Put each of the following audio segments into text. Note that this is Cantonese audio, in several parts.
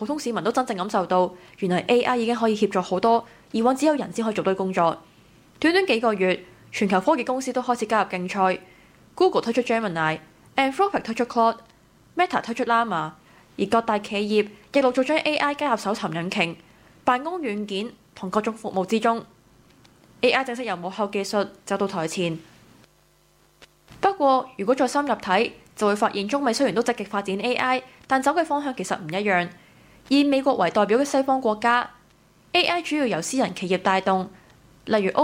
普通市民都真正感受到，原來 AI 已經可以協助好多以往只有人先可以做到工作。短短幾個月，全球科技公司都開始加入競賽。Google 推出 Gemini，Anthropic 推出 Claude，Meta 推出 Llama， 而各大企業亦陸續將 AI 加入搜尋引擎、辦公軟件同各種服務之中。AI 正式由幕後技術走到台前。不過，如果再深入睇，就會發現中美雖然都積極發展 AI， 但走嘅方向其實唔一樣。以美國為代表嘅西方國家 ，AI 主要由私人企業帶動，例如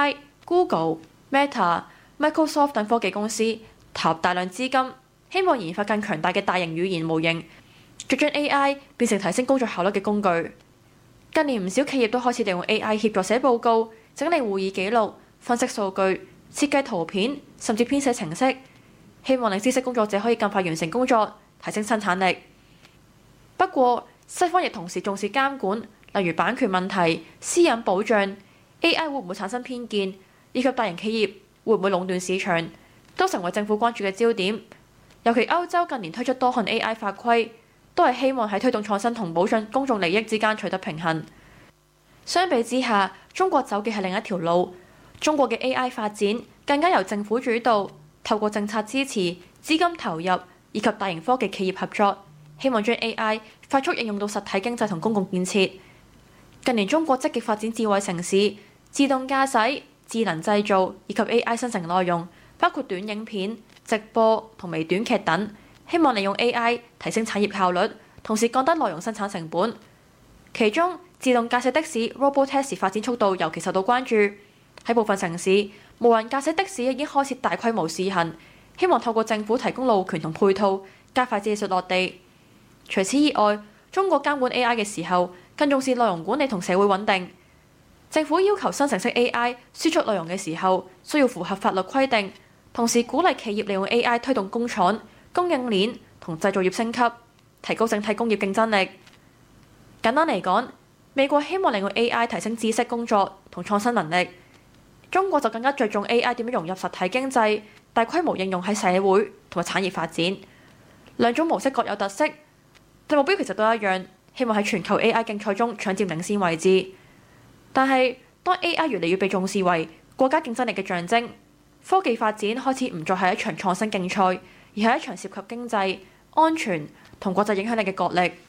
OpenAI、Google、Meta、Microsoft 等科技公司投入大量資金，希望研發更強大嘅大型語言模型，再將 AI 變成提升工作效率嘅工具。近年唔少企業都開始利用 AI 協助寫報告、整理會議記錄、分析數據、設計圖片，甚至編寫程式，希望令知識工作者可以更快完成工作，提升生產力。不過，西方亦同時重視監管，例如版權問題、私隱保障、AI 會唔會產生偏見，以及大型企業會唔會壟斷市場，都成為政府關注嘅焦點。尤其歐洲近年推出多項 AI 法規，都係希望喺推動創新同保障公眾利益之間取得平衡。相比之下，中國走嘅係另一條路。中國嘅 AI 發展更加由政府主導，透過政策支持、資金投入以及大型科技企業合作，希望將 AI 快速應用到實體經濟同公共建設。近年中國積極發展智慧城市、自動駕駛、智能製造以及 AI 生成內容，包括短影片、直播同微短劇等，希望利用 AI 提升產業效率，同時降低內容生產成本。其中，自動駕駛的士 Robotaxi 發展速度尤其受到關注。喺部分城市，無人駕駛的士已經開設大規模試行，希望透過政府提供路權同配套，加快技術落地。除此以外，中國監管 AI 嘅時候，更重視內容管理同社會穩定。政府要求生成式 AI 輸出內容嘅時候，需要符合法律規定，同時鼓勵企業利用 AI 推動工廠、供應鏈同製造業升級，提高整體工業競爭力。簡單嚟講，美國希望利用 AI 提升知識工作同創新能力，中國就更加着重 AI 點樣融入實體經濟，大規模應用喺社會同埋產業發展。兩種模式各有特色，但目標其實都一樣，希望喺全球 AI 競賽中搶佔領先位置。但係，當 AI 越嚟越被重視為國家競爭力嘅象徵，科技發展開始唔再係一場創新競賽，而係一場涉及經濟、安全同國際影響力嘅角力。